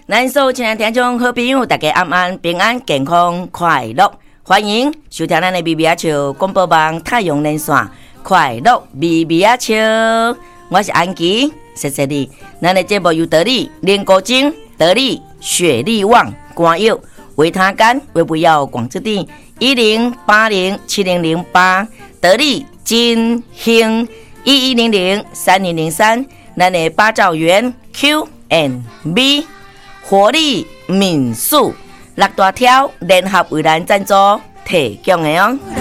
咱所有亲爱听众好朋友，大家安安平安健康快乐，欢迎收听咱的咪咪仔笑广播网太阳连线快乐咪咪仔笑，我是安琪，谢谢你。咱的节目由得力莲果精、得力雪力旺、官药维他甘为不要广之地10807008得力金兴11003003，咱的八兆元 Q&B。活力民宿6大条联合为咱赞助提供的哦。